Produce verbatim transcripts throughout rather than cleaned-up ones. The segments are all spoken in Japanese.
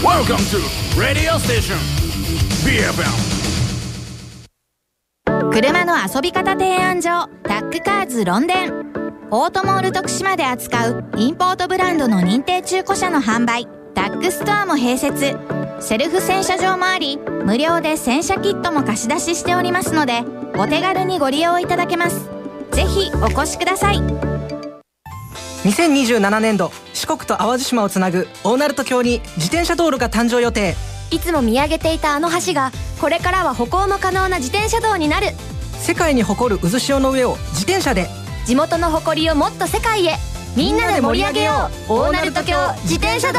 Welcome to Radio Station ビーエフエム。 車の遊び方提案所タックカーズロンデン。オートモール徳島で扱うインポートブランドの認定中古車の販売、タックストアも併設。セルフ洗車場もあり、無料で洗車キットも貸し出ししておりますので、お手軽にご利用いただけます。ぜひお越しください。 にせんにじゅうななねんど、四国と淡路島をつなぐ大鳴門橋に自転車道路が誕生予定。 いつも見上げていたあの橋がこれからは歩行も可能な自転車道になる。 世界に誇る渦潮の上を自転車で。 地元の誇りをもっと世界へ。みんなで盛り上げよう大鳴門橋自転車道。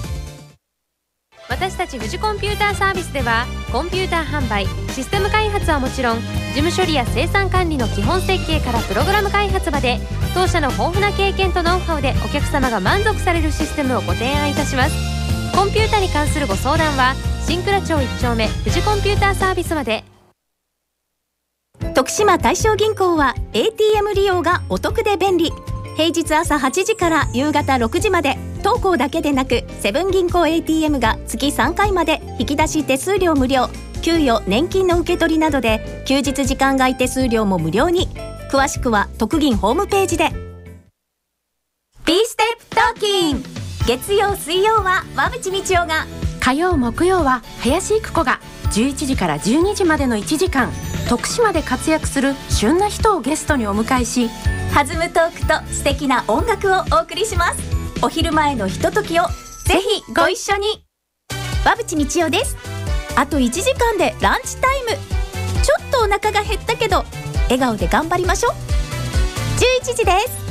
私たち富士コンピューターサービスでは、コンピューター販売、システム開発はもちろん、事務処理や生産管理の基本設計からプログラム開発まで、当社の豊富な経験とノウハウでお客様が満足されるシステムをご提案いたします。コンピュータに関するご相談は新倉町いっ丁目富士コンピューターサービスまで。 徳島大正銀行は エーティーエム 利用がお得で便利。平日朝はちじから夕方ろくじまで、当行だけでなくセブン銀行 エーティーエム が月さんかいまで引き出し手数料無料、給与年金の受け取りなどで休日時間外手数料も無料に。詳しくは徳銀ホームページで。 B ステップトーキン。月曜水曜は馬淵道夫が、 火曜木曜は林育子がじゅういちじからじゅうにじまでのいちじかん、徳島で活躍する旬な人をゲストにお迎えし、 弾むトークと素敵な音楽をお送りします。お昼前のひとときをぜひご一緒に。馬淵道夫です。あといちじかんでランチタイム。ちょっとお腹が減ったけど笑顔で頑張りましょう。じゅういちじです。